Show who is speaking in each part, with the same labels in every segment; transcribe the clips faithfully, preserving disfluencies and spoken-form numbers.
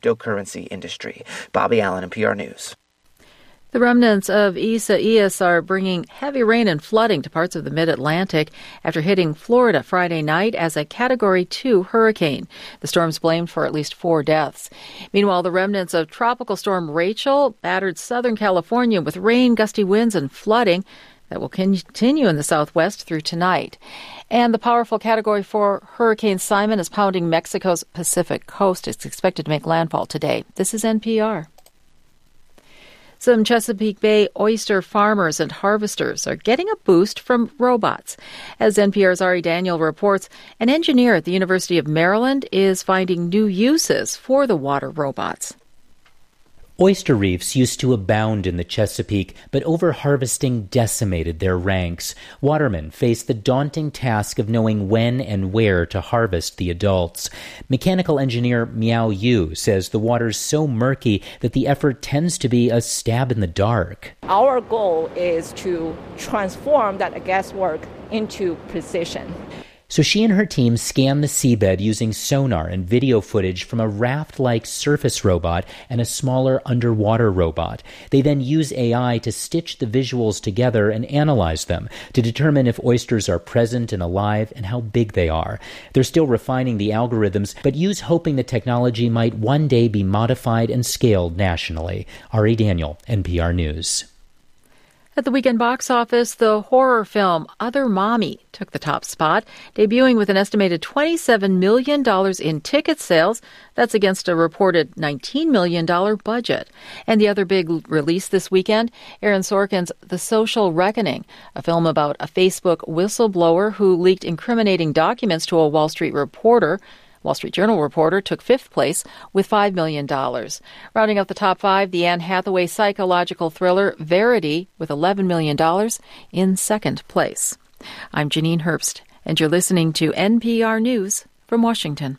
Speaker 1: cryptocurrency industry. Bobby Allen, N P R News.
Speaker 2: The remnants of Isaias are bringing heavy rain and flooding to parts of the mid-Atlantic after hitting Florida Friday night as a Category two hurricane. The storm's blamed for at least four deaths. Meanwhile, the remnants of Tropical Storm Rachel battered Southern California with rain, gusty winds, and flooding that will continue in the southwest through tonight. And the powerful Category four Hurricane Simon is pounding Mexico's Pacific coast. It's expected to make landfall today. This is N P R. Some Chesapeake Bay oyster farmers and harvesters are getting a boost from robots. As N P R's Ari Daniel reports, an engineer at the University of Maryland is finding new uses for the water robots.
Speaker 3: Oyster reefs used to abound in the Chesapeake, but overharvesting decimated their ranks. Watermen faced the daunting task of knowing when and where to harvest the adults. Mechanical engineer Miao Yu says the water's so murky that the effort tends to be a stab in the dark.
Speaker 4: Our goal is to transform that guesswork into precision.
Speaker 3: So she and her team scan the seabed using sonar and video footage from a raft-like surface robot and a smaller underwater robot. They then use A I to stitch the visuals together and analyze them to determine if oysters are present and alive and how big they are. They're still refining the algorithms, but Yu's hoping the technology might one day be modified and scaled nationally. Ari Daniel, N P R News.
Speaker 2: At the weekend box office, the horror film Other Mommy took the top spot, debuting with an estimated twenty-seven million dollars in ticket sales. That's against a reported nineteen million dollars budget. And the other big release this weekend, Aaron Sorkin's The Social Reckoning, a film about a Facebook whistleblower who leaked incriminating documents to a Wall Street reporter. Wall Street Journal reporter took fifth place with five million dollars. Rounding out the top five, the Anne Hathaway psychological thriller Verity with eleven million dollars in second place. I'm Janine Herbst, and you're listening to N P R News from Washington.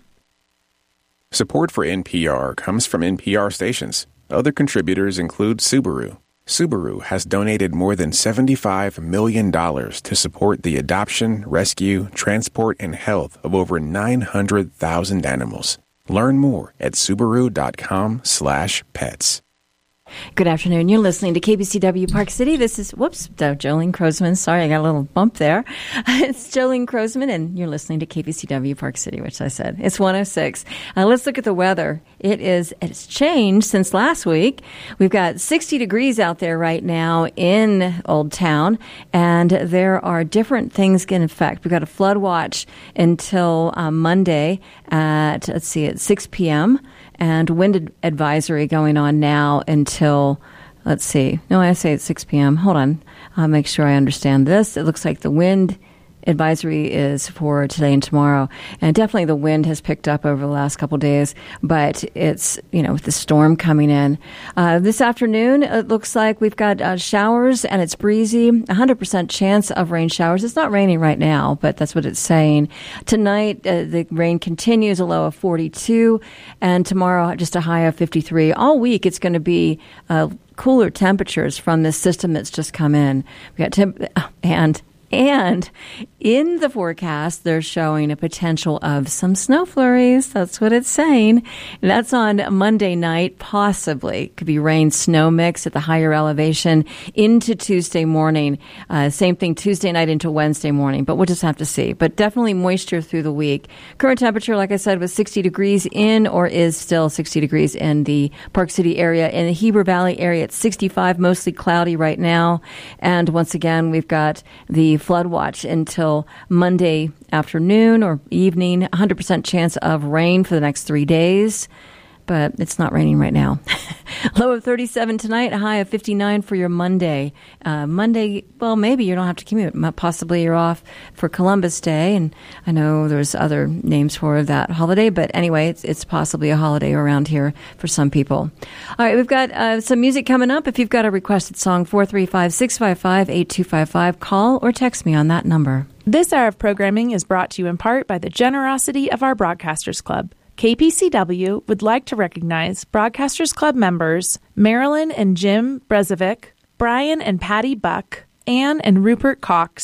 Speaker 5: Support for N P R comes from N P R stations. Other contributors include Subaru. Subaru has donated more than seventy-five million dollars to support the adoption, rescue, transport, and health of over nine hundred thousand animals. Learn more at Subaru.com slash pets.
Speaker 6: Good afternoon. You're listening to K B C W Park City. This is, whoops, Jolene Crosman. Sorry, I got a little bump there. It's Jolene Crosman, and you're listening to K B C W Park City, which I said. It's one oh six. Uh, let's look at the weather. It is, it's changed since last week. We've got sixty degrees out there right now in Old Town, and there are different things in effect. We've got a flood watch until uh, Monday at, let's see, at six p.m., and wind advisory going on now until, let's see, no, I say it's six p.m. Hold on. I'll make sure I understand this. It looks like the wind advisory is for today and tomorrow. And definitely the wind has picked up over the last couple of days, but it's, you know, with the storm coming in. Uh, this afternoon, it looks like we've got uh, showers and it's breezy, one hundred percent chance of rain showers. It's not raining right now, but that's what it's saying. Tonight, uh, the rain continues, a low of forty-two, and tomorrow, just a high of fifty-three. All week, it's going to be uh, cooler temperatures from this system that's just come in. We got temp- and And in the forecast, they're showing a potential of some snow flurries. That's what it's saying. And that's on Monday night, possibly. Could be rain, snow mix at the higher elevation into Tuesday morning. Uh, same thing Tuesday night into Wednesday morning, but we'll just have to see. But definitely moisture through the week. Current temperature, like I said, was sixty degrees in, or is still sixty degrees in the Park City area. In the Heber Valley area, it's sixty-five, mostly cloudy right now. And once again, we've got the flood watch until Monday afternoon or evening. one hundred percent chance of rain for the next three days, but it's not raining right now. Low of thirty-seven tonight, a high of fifty-nine for your Monday. Uh, Monday, well, maybe you don't have to commute. Possibly you're off for Columbus Day, and I know there's other names for that holiday, but anyway, it's, it's possibly a holiday around here for some people. All right, we've got uh, some music coming up. If you've got a requested song, four three five, six five five, eight two five five, call or text me on that number.
Speaker 7: This hour of programming is brought to you in part by the generosity of our Broadcasters Club. K P C W would like to recognize Broadcasters Club members Marilyn and Jim Brezovic, Brian and Patty Buck, Anne and Rupert Cox,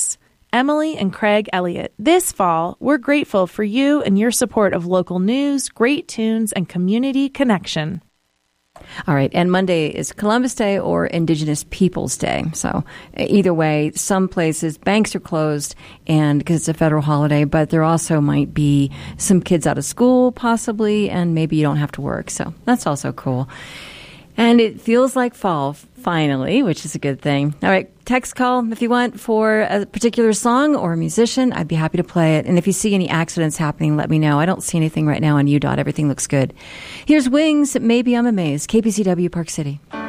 Speaker 7: Emily and Craig Elliott. This fall, we're grateful for you and your support of local news, great tunes, and community connection.
Speaker 6: All right, and Monday is Columbus Day or Indigenous Peoples Day. So either way, some places, banks are closed and because it's a federal holiday, but there also might be some kids out of school possibly, and maybe you don't have to work. So that's also cool. And it feels like fall, finally, which is a good thing. All right, text call if you want for a particular song or a musician. I'd be happy to play it. And if you see any accidents happening, let me know. I don't see anything right now on U D O T. Everything looks good. Here's Wings, Maybe I'm Amazed, K P C W, Park City.